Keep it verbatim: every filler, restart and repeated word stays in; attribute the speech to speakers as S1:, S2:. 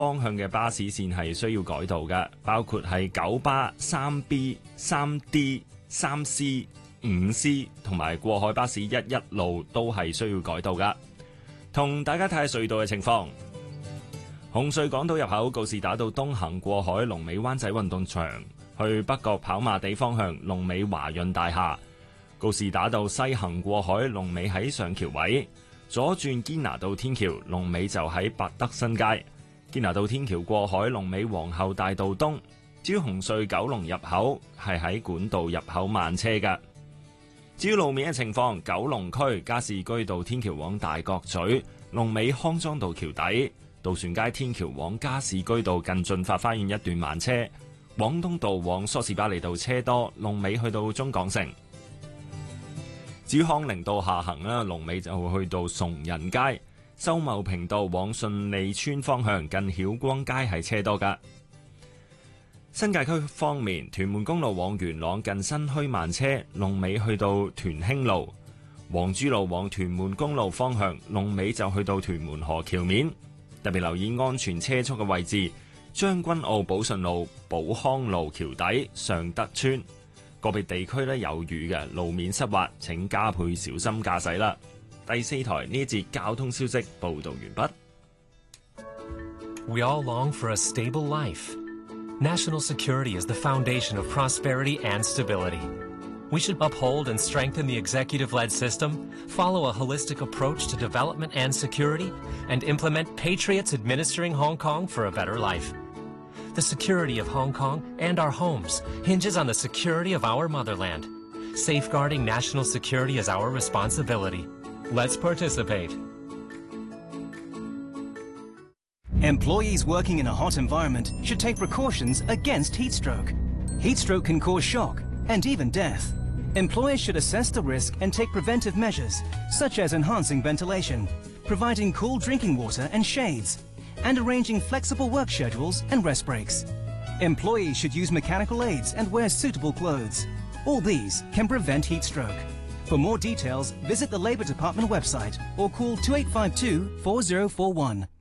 S1: 方向嘅巴士線係需要改道嘅，包括係九巴、三 B、三 D、三 C、五 C 同埋過海巴士一一路都係需要改道噶。同大家睇下隧道嘅情況。紅隧港島入口告士打道東行過海，龍尾灣仔運動場；去北角跑馬地方向，龍尾華潤大廈。告士打道西行過海，龍尾喺上橋位；左轉堅拿道天橋，龍尾就喺百德新街。堅拿道天橋過海，龍尾皇后大道東。至於紅隧九龍入口係喺管道入口慢車㗎。至於路面嘅情況，九龍區加士居道天橋往大角咀，龍尾康莊道橋底；渡船街天橋往加士居道近駿發花園一段慢車；廣東道往梳士巴利道車多，龍尾去到中港城。至於康寧道下行啦，龍尾就會去到崇仁街；秀茂坪道往順利村方向近曉光街係車多㗎。新界區方面，屯門公路往元朗近新墟慢車，龍尾去到屯興路；黃珠路往屯門公路方向，龍尾就去到屯門河橋面。特別留意安全車速嘅位置，將軍澳寶順路、寶康路橋底、尚德村。個別地區咧有雨嘅，路面濕滑，請加倍小心駕駛啦。第四台呢一節交通消息報道完畢。
S2: We all long for a stable life. National security is the foundation of prosperity and stability. We should uphold and strengthen the executive-led system, follow a holistic approach to development and security, and implement patriots administering Hong Kong for a better life. The security of Hong Kong and our homes hinges on the security of our motherland. Safeguarding national security is our responsibility. Let's participate.
S3: Employees working in a hot environment should take precautions against heat stroke. Heat stroke can cause shock and even death. Employers should assess the risk and take preventive measures, such as enhancing ventilation, providing cool drinking water and shades, and arranging flexible work schedules and rest breaks. Employees should use mechanical aids and wear suitable clothes. All these can prevent heat stroke. For more details, visit the Labour Department website or call two eight five two, four zero four one.